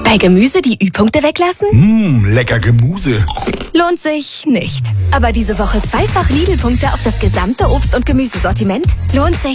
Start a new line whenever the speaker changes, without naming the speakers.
Bei Gemüse die Ü-Punkte weglassen?
Lecker Gemüse.
Lohnt sich nicht. Aber diese Woche zweifach Lidl-Punkte auf das gesamte Obst- und Gemüsesortiment? Lohnt sich.